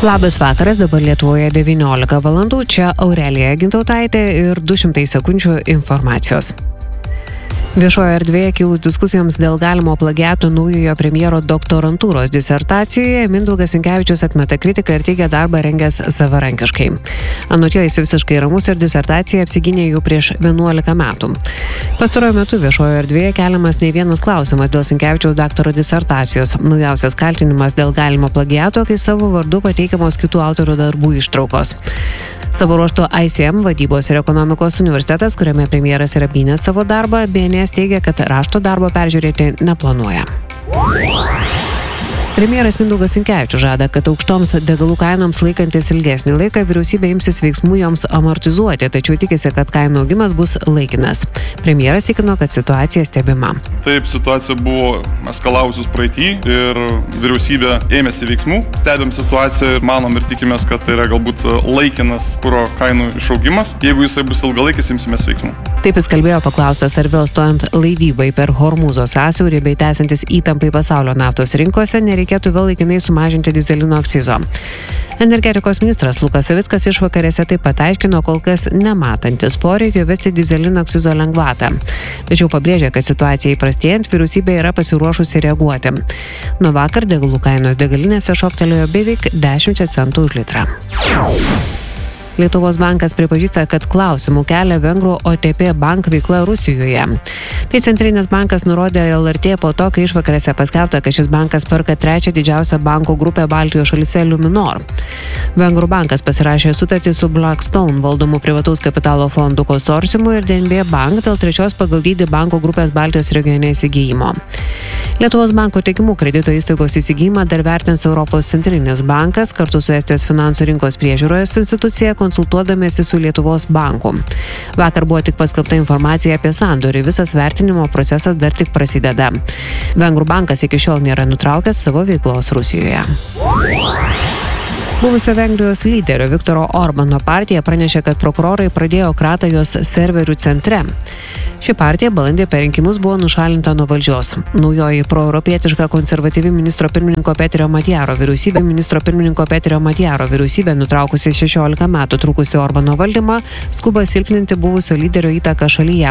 Labas vakaras, dabar Lietuvoje 19 valandų, čia Aurelija Gintautaitė ir 200 sekundžių informacijos. Viešoje erdvėje kilus diskusijoms dėl galimo plagiato naujojo premjero doktorantūros disertacijoje, Mindaugas Sinkevičius atmeta kritiką ir teigia darbą rengęs savarankiškai. Anot jo, jis visiškai ramus ir disertaciją apsigynė jau prieš 11 metų. Pastaruoju metu viešoje erdvėje keliamas ne vienas klausimas dėl Sinkevičiaus daktaro disertacijos. Naujausias kaltinimas dėl galimo plagiato, kai savo vardu pateikiamos kitų autorių darbų ištraukos. Savo ruožtu ICM vadybos ir ekonomikos universitetas, kuriame premjeras yra apgynęs savo darbą, BNS teigia, kad rašto darbo peržiūrėti neplanuoja. Premjeras Mindaugas Sinkevičius žada, kad aukštoms degalų kainoms laikantis ilgesnį laiką vyriausybė imsis veiksmų joms amortizuoti, tačiau tikisi, kad kainų augimas bus laikinas. Premjeras tikino, kad situacija stebima. Taip, situacija buvo eskalavusius praeitį ir vyriausybė ėmėsi veiksmų. Stebėm situaciją ir manom ir tikimės, kad tai yra galbūt laikinas kuro kainų išaugimas. Jeigu jisai bus ilgalaikis, imsimės veiksmų. Taip jis kalbėjo paklaustas, ar vėl stojant laivybai per Hormūzo sąsiaurį bei tęsiantis įtampai pasaulio naftos rinkose nereikėtų vėl laikinai sumažinti dyzelino akcizo. Energetikos ministras Lukas Savickas išvakarėse taip pat aiškino, kol kas nematantis poreikio įvesti dyzelino akcizo lengvatą. Tačiau pabrėžė, kad situacijai prastėjant vyriausybė yra pasiruošusi reaguoti. Nuo vakar degalų kainos degalinėse šoktelėjo beveik 10 centų už litrą. Lietuvos bankas pripažįsta, kad klausimų kelia vengrų OTP bank veikla Rusijoje. Tai Centrinis bankas nurodė LRT po to, kai išvakarėse paskelbta, kad šis bankas perka trečią didžiausią bankų grupę Baltijos šalyse Luminor. Vengrų bankas pasirašė sutartį su Blackstone valdomų privataus kapitalo fondų konsorciumu ir DNB Bank dėl trečios pagal dydį bankų grupės Baltijos regione įsigijimo. Lietuvos banko teikiamų kredito įstaigos įsigijimą dar vertins Europos Centrinis bankas kartu su Estijos finansų rinkos priežiūros institucija, konsultuodamėsi su Lietuvos banku. Vakar buvo tik paskelbta informacija apie sandorį, visas vertinimo procesas dar tik prasideda. Vengrų bankas iki šiol nėra nutraukęs savo veiklos Rusijoje. Buvusio Vengrijos lyderio Viktoro Orbano partija pranešė, kad prokurorai pradėjo kratą jos serverių centre. Ši partija balandį per rinkimus buvo nušalinta nuo valdžios. Naujoji proeuropietiška konservatyvi ministro pirmininko Peterio Matjaro vyriausybė nutraukusi 16 metų trukusi Orbano valdymą, skuba silpninti buvusio lyderio įtaką šalyje.